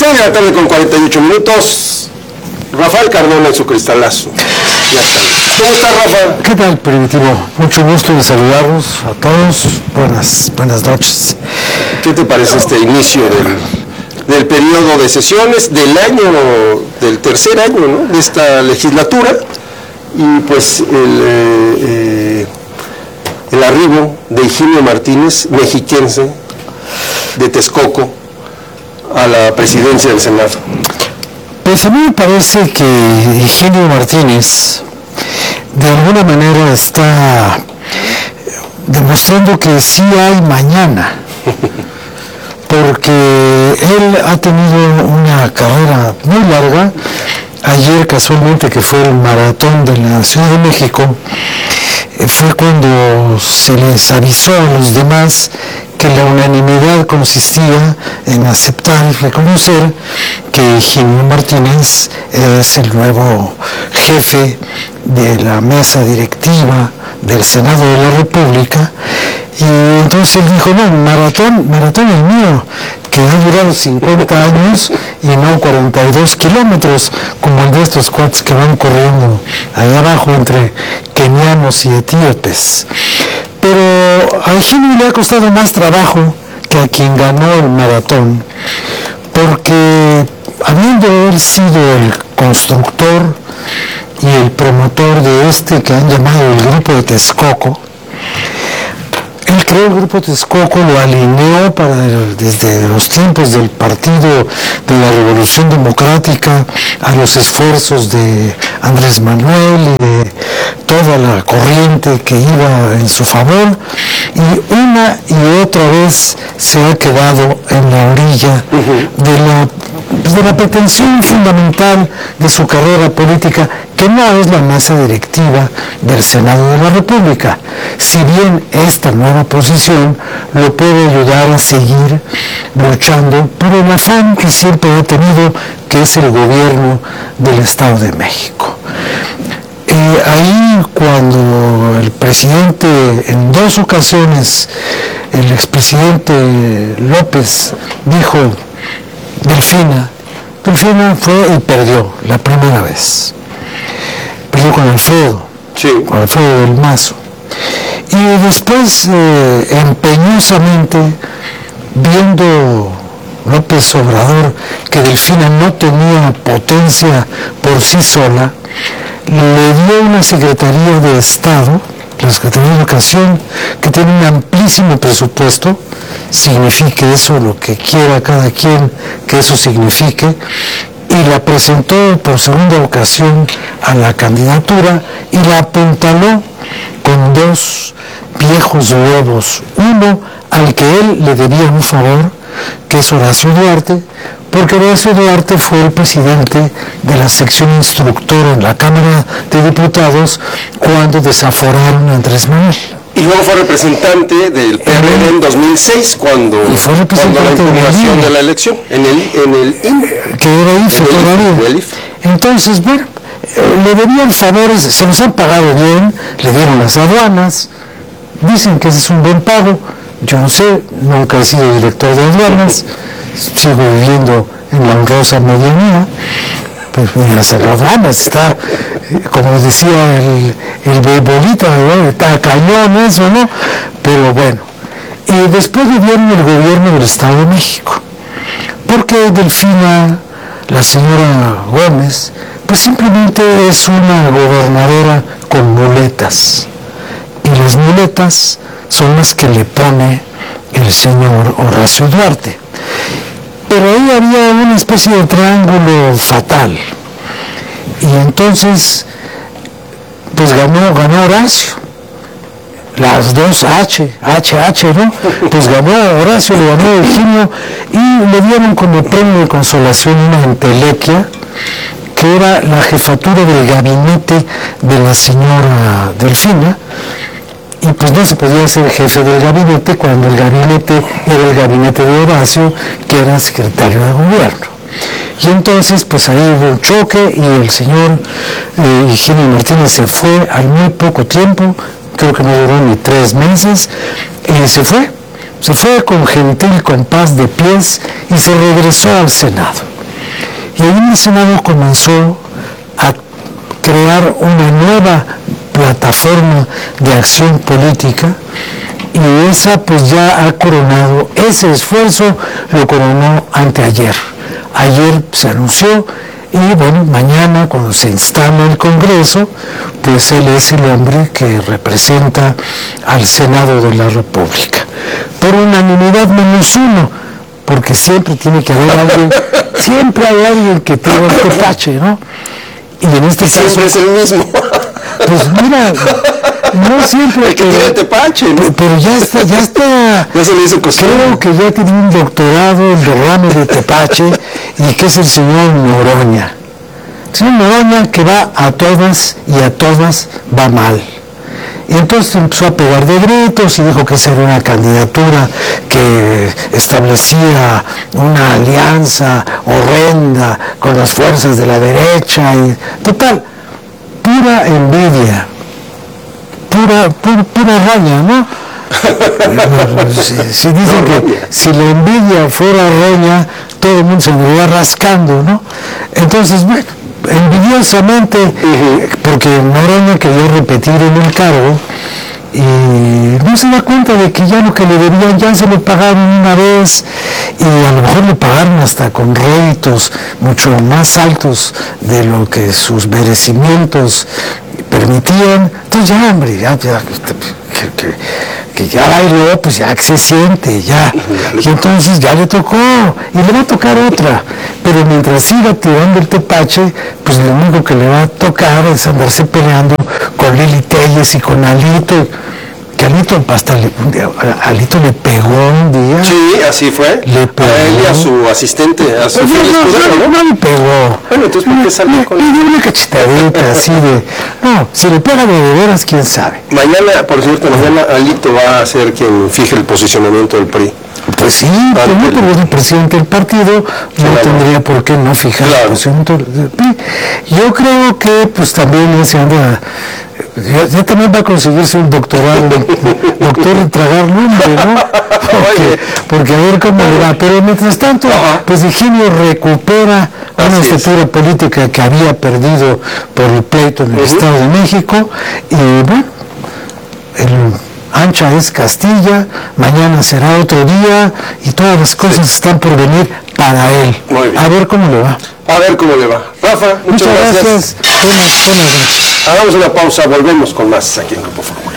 6 de la tarde con 48 minutos. Rafael Cardona en su cristalazo. Ya está. ¿Cómo está, Rafa? ¿Qué tal, Primitivo? Mucho gusto de saludarlos a todos. Buenas noches. ¿Qué te parece este inicio del periodo de sesiones, del tercer año, ¿no?, de esta legislatura? Y pues el arribo de Higinio Martínez, mexiquense, de Texcoco, a la presidencia del Senado. Pues a mí me parece que Higinio Martínez de alguna manera está demostrando que sí hay mañana, porque él ha tenido una carrera muy larga. Ayer, casualmente, que fue el maratón de la Ciudad de México, fue cuando se les avisó a los demás que la unanimidad consistía en aceptar y reconocer que Higinio Martínez es el nuevo jefe de la mesa directiva del Senado de la República. Y entonces él dijo, no, maratón el mío, que ha durado 50 años y no 42 kilómetros, como el de estos cuates que van corriendo ahí abajo entre kenianos y etíopes. Pero a Higinio le ha costado más trabajo que a quien ganó el maratón, porque habiendo él sido el constructor y el promotor de este que han llamado el Grupo de Texcoco, él creó el Grupo Texcoco, lo alineó desde los tiempos del Partido de la Revolución Democrática a los esfuerzos de Andrés Manuel y de toda la corriente que iba en su favor, y una y otra vez se ha quedado en la orilla de la pretensión fundamental de su carrera política, que no es la mesa directiva del Senado de la República, si bien esta nueva posición lo puede ayudar a seguir luchando por el afán que siempre ha tenido, que es el gobierno del Estado de México. Ahí, cuando el presidente, en 2 ocasiones, el expresidente López dijo Delfina fue y perdió la primera vez. Perdió con Alfredo, sí, con Alfredo del Mazo. Y después, empeñosamente, viendo López Obrador que Delfina no tenía potencia por sí sola, le dio una Secretaría de Estado, la Secretaría de Educación, que tiene un amplísimo presupuesto, signifique eso lo que quiera cada quien que eso signifique, y la presentó por segunda ocasión a la candidatura y la apuntaló con 2 viejos huevos, uno al que él le debía un favor, que es Horacio Duarte, porque Horacio Duarte fue el presidente de la sección instructora en la Cámara de Diputados cuando desaforaron a Andrés Manuel. Y luego fue representante del PRD en 2006, cuando la impugnación de la elección, en el que era IFE todavía. Entonces, bueno, le debían favores, se los han pagado bien, le dieron las aduanas, dicen que ese es un buen pago. Yo no sé, nunca he sido director de aduanas, sigo viviendo en la honrosa medianía. Pues las aduanas está, como decía el beisbolista, ¿no?, está a cañón eso, ¿no? Pero bueno, y después le dieron el gobierno del Estado de México, porque Delfina, la señora Gómez, pues simplemente es una gobernadora con muletas, y las muletas son las que le pone el señor Horacio Duarte. Pero ahí había una especie de triángulo fatal, y entonces pues ganó Horacio, las 2 H, ¿no? Pues ganó Horacio, le ganó Higinio, y le dieron como premio de consolación una entelequia, que era la jefatura del gabinete de la señora Delfina, y pues no se podía ser jefe del gabinete cuando el gabinete era el gabinete de Horacio, que era secretario de gobierno. Y entonces pues ahí hubo un choque y el señor Higinio Martínez se fue al muy poco tiempo, creo que no duró ni 3 meses, y se fue con gentil compás de pies y se regresó al Senado. Y ahí en el Senado comenzó a crear una nueva plataforma de acción política, y esa pues ya ha coronado, ese esfuerzo lo coronó anteayer. Ayer se anunció, y bueno, mañana cuando se instala el Congreso, pues él es el hombre que representa al Senado de la República. Por unanimidad menos uno, porque siempre tiene que haber alguien, siempre hay alguien que tenga el tepache, ¿no? Y en este caso siempre es el mismo. Pues mira, no siempre, el que tiene el tepache, ¿no? Pero ya está, ya se le hizo costumbre. Creo que ya tiene un doctorado en derrame de tepache, y que es el señor Noroña. El señor Noroña, que va a todas y a todas va mal. Y entonces empezó a pegar de gritos y dijo que esa era una candidatura que establecía una alianza horrenda con las fuerzas de la derecha, y total, pura envidia, pura raña, ¿no? Si dicen que si la envidia fuera roña, todo el mundo se andaría rascando, ¿no? Entonces, bueno, envidiosamente, porque Noroña quería repetir en el cargo, y no se da cuenta de que ya lo que le debían ya se lo pagaron una vez, y a lo mejor le pagaron hasta con réditos mucho más altos de lo que sus merecimientos permitían. Entonces ya, hombre, que ya bailó, pues ya que se siente, ya. Y entonces ya le tocó, y le va a tocar otra. Pero mientras siga tirando el tepache, pues lo único que le va a tocar es andarse peleando con Lili Telles y con Alito. Que Alito le pegó un día. Sí, así fue. Le pegó. A él y a su asistente, a su no le pegó. Bueno, entonces ¿por qué salió con le dio una cachetadita así de... No, si le pega de veras, quién sabe. Mañana, por cierto, mañana Alito va a ser quien fije el posicionamiento del PRI. Pues sí, pero es el presidente del partido, no tendría por qué no fijar el posicionamiento del PRI. Yo creo que pues también se anda... Ya también va a conseguirse un doctorado, doctor de tragar lumbre, ¿no? Porque a ver cómo le va. Pero mientras tanto, pues Higinio recupera una estatura política que había perdido por el pleito en el Estado de México, y bueno, ancha es Castilla, mañana será otro día, y todas las cosas están por venir para él. A ver cómo le va. A ver cómo le va. Rafa, muchas gracias. Buenas noches. Hagamos una pausa, volvemos con más aquí en Grupo Fórmula.